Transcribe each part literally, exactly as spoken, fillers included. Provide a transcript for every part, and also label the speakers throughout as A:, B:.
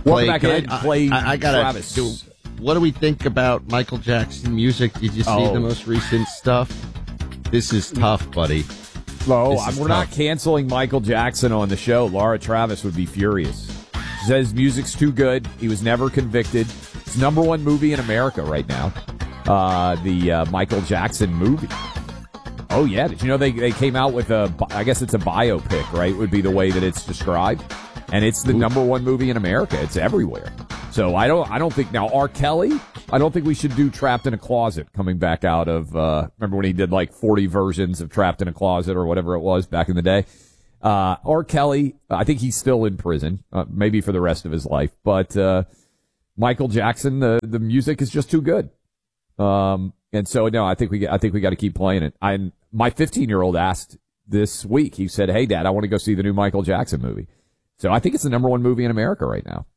A: Welcome
B: Clay,
A: back in.
B: I,
A: Clay
B: I, I gotta
A: Travis.
B: do, what do we think about Michael Jackson music? Did you see
A: Oh.
B: the most recent stuff? This is tough, buddy.
A: No,
B: This
A: I'm,
B: is
A: we're
B: tough.
A: not canceling Michael Jackson on the show. Laura Travis would be furious. She says music's too good. He was never convicted. It's number one movie in America right now. Uh, the uh, Michael Jackson movie. Oh, yeah. Did you know they, they came out with a, I guess it's a biopic, right, would be the way that it's described. And it's the number one movie in America. It's everywhere. So I don't I don't think now R. Kelly, I don't think we should do Trapped in a Closet coming back out of, uh, remember when he did like forty versions of Trapped in a Closet or whatever it was back in the day. Uh, R. Kelly, I think he's still in prison, uh, maybe for the rest of his life. But uh, Michael Jackson, the the music is just too good. Um, and so no, I think we I think we got to keep playing it. I my fifteen year old asked this week. He said, "Hey, Dad, I want to go see the new Michael Jackson movie." So I think it's the number one movie in America right now.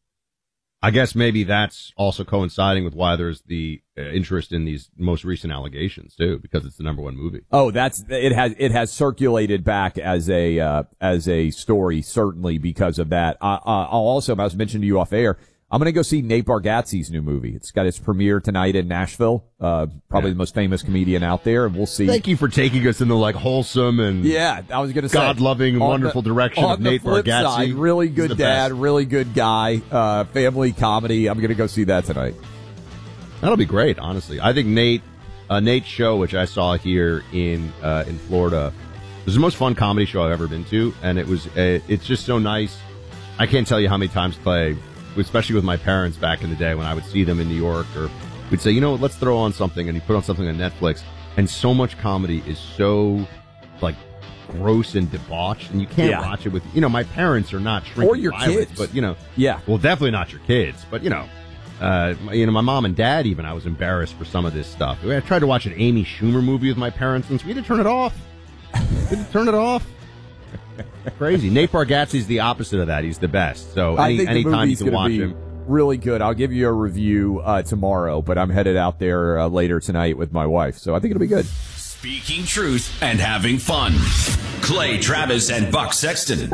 B: I guess maybe that's also coinciding with why there's the uh, interest in these most recent allegations too, because it's the number one movie.
A: Oh, that's it has it has circulated back as a uh, as a story, certainly because of that. Uh, uh, I'll also, I was mentioning to you off air, I'm going to go see Nate Bargatze's new movie. It's got its premiere tonight in Nashville. Uh, probably
B: Yeah.
A: the most famous comedian out there, and we'll see.
B: Thank you for taking us in the like wholesome and
A: Yeah, I was going to say
B: God-loving,
A: on
B: wonderful
A: the,
B: direction
A: on
B: of Nate
A: the flip
B: Bargatze.
A: Side, really
B: He's
A: good
B: the
A: dad,
B: best.
A: really good guy, uh, family comedy. I'm going to go see that tonight.
B: That'll be great, honestly. I think Nate, uh, Nate's show, which I saw here in uh, in Florida, was the most fun comedy show I've ever been to, and it was uh, it's just so nice. I can't tell you how many times, Clay, especially with my parents back in the day when I would see them in New York, or we'd say, you know what, let's throw on something, and you put on something on Netflix, and so much comedy is so like gross and debauched, and you can't
A: Yeah.
B: watch it with, you know, my parents are not shrinking
A: Or your
B: violets,
A: kids.
B: but you know,
A: Yeah.
B: well, definitely not your kids, but you know. Uh, you know, my mom and dad, even, I was embarrassed for some of this stuff. I tried to watch an Amy Schumer movie with my parents, and we had to turn it off. We had to turn it off. Crazy. Nate Bargatze's the opposite of that. He's the best. So
A: I
B: any,
A: think the
B: anytime you
A: movie's
B: can
A: going
B: watch
A: to be
B: him.
A: really good. I'll give you a review uh, tomorrow, but I'm headed out there uh, later tonight with my wife, so I think it'll be good.
C: Speaking truth and having fun. Clay Travis and Buck Sexton.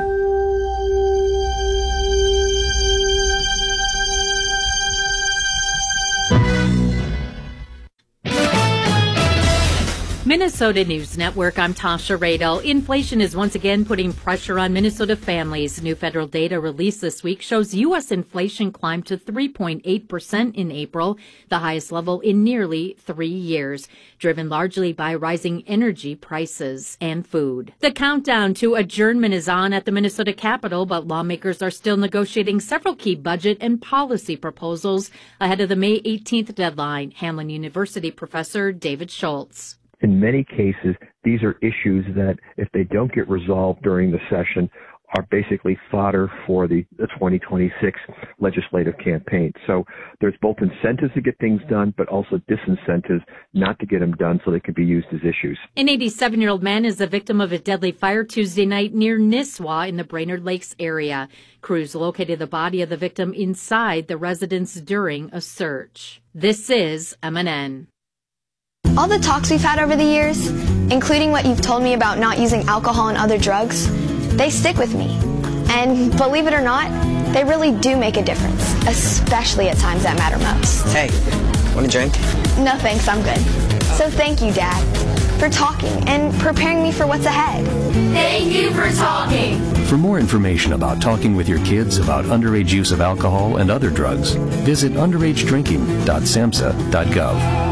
D: Minnesota News Network, I'm Tasha Radel. Inflation is once again putting pressure on Minnesota families. New federal data released this week shows U S inflation climbed to three point eight percent in April, the highest level in nearly three years, driven largely by rising energy prices and food. The countdown to adjournment is on at the Minnesota Capitol, but lawmakers are still negotiating several key budget and policy proposals ahead of the May eighteenth deadline. Hamline University professor David Schultz.
E: In many cases, these are issues that, if they don't get resolved during the session, are basically fodder for the, the twenty twenty-six legislative campaign. So there's both incentives to get things done, but also disincentives not to get them done so they can be used as issues.
D: An eighty-seven-year-old man is the victim of a deadly fire Tuesday night near Nisswa in the Brainerd Lakes area. Crews located the body of the victim inside the residence during a search. This is M N N.
F: All the talks we've had over the years, including what you've told me about not using alcohol and other drugs, they stick with me. And believe it or not, they really do make a difference, especially at times that matter most.
G: Hey, want a drink?
F: No thanks, I'm good. So thank you, Dad, for talking and preparing me for what's ahead.
D: Thank you for talking.
H: For more information about talking with your kids about underage use of alcohol and other drugs, visit underage drinking dot samhsa dot gov.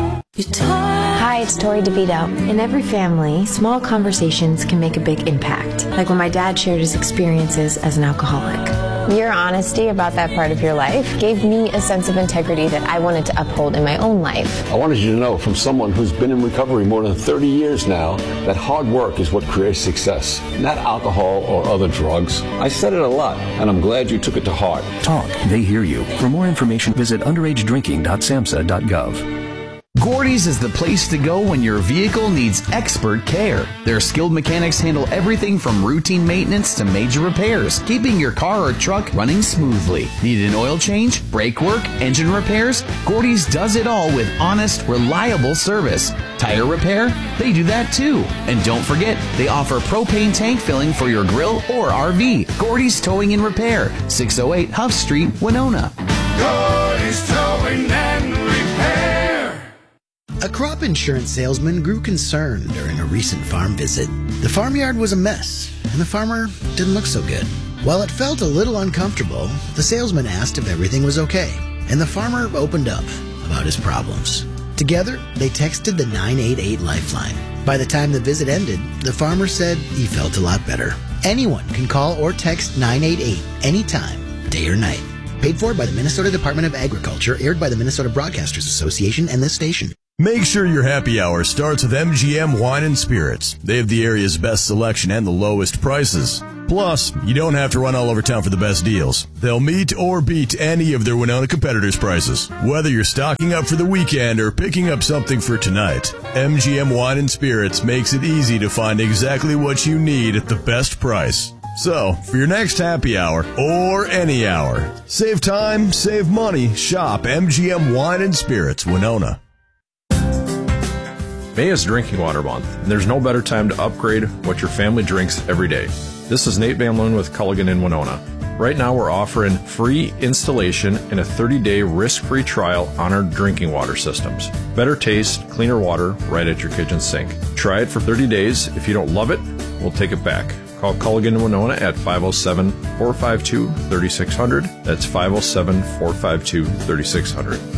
I: Hi, it's Tori DeVito. In every family, small conversations can make a big impact, like when my dad shared his experiences as an alcoholic. Your honesty about that part of your life gave me a sense of integrity that I wanted to uphold in my own life.
J: I wanted you to know, from someone who's been in recovery more than thirty years now, that hard work is what creates success, not alcohol or other drugs. I said it a lot, and I'm glad you took it to heart.
H: Talk, they hear you. For more information, visit underage drinking dot samhsa dot gov.
G: Gordy's is the place to go when your vehicle needs expert care. Their skilled mechanics handle everything from routine maintenance to major repairs, keeping your car or truck running smoothly. Need an oil change, brake work, engine repairs? Gordy's does it all with honest, reliable service. Tire repair? They do that too. And don't forget, they offer propane tank filling for your grill or R V. Gordy's Towing and Repair, six oh eight Huff Street, Winona.
K: Gordy's Towing and Repair.
L: A crop insurance salesman grew concerned during a recent farm visit. The farmyard was a mess, and the farmer didn't look so good. While it felt a little uncomfortable, the salesman asked if everything was okay, and the farmer opened up about his problems. Together, they texted the nine eight eight Lifeline. By the time the visit ended, the farmer said he felt a lot better. Anyone can call or text nine eight eight anytime, day or night. Paid for by the Minnesota Department of Agriculture, aired by the Minnesota Broadcasters Association and this station.
M: Make sure your happy hour starts with M G M Wine and Spirits. They have the area's best selection and the lowest prices. Plus, you don't have to run all over town for the best deals. They'll meet or beat any of their Winona competitors' prices. Whether you're stocking up for the weekend or picking up something for tonight, M G M Wine and Spirits makes it easy to find exactly what you need at the best price. So, for your next happy hour, or any hour, save time, save money, shop M G M Wine and Spirits, Winona.
N: May is Drinking Water Month, and there's no better time to upgrade what your family drinks every day. This is Nate Van Loon with Culligan in Winona. Right now we're offering free installation and a thirty-day risk-free trial on our drinking water systems. Better taste, cleaner water right at your kitchen sink. Try it for thirty days. If you don't love it, we'll take it back. Call Culligan in Winona at five oh seven, four five two, three six zero zero. That's five oh seven, four five two, three six zero zero.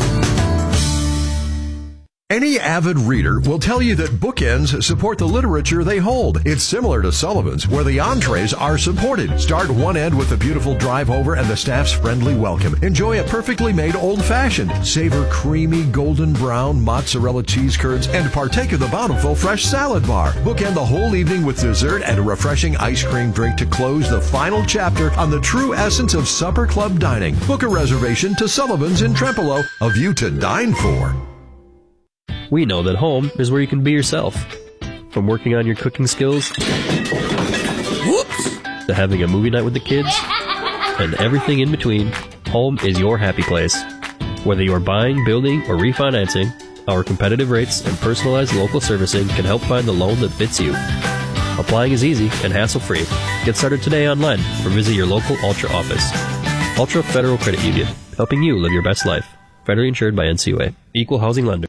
O: Any avid reader will tell you that bookends support the literature they hold. It's similar to Sullivan's, where the entrees are supported. Start one end with a beautiful drive over and the staff's friendly welcome. Enjoy a perfectly made old-fashioned. Savor creamy golden brown mozzarella cheese curds and partake of the bountiful fresh salad bar. Bookend the whole evening with dessert and a refreshing ice cream drink to close the final chapter on the true essence of supper club dining. Book a reservation to Sullivan's in Trempealeau, a view to dine for.
P: We know that home is where you can be yourself. From working on your cooking skills, whoops, to having a movie night with the kids, and everything in between, home is your happy place. Whether you're buying, building, or refinancing, our competitive rates and personalized local servicing can help find the loan that fits you. Applying is easy and hassle-free. Get started today online or visit your local Ultra office. Ultra Federal Credit Union, helping you live your best life. Federally insured by N C U A. Equal housing lender.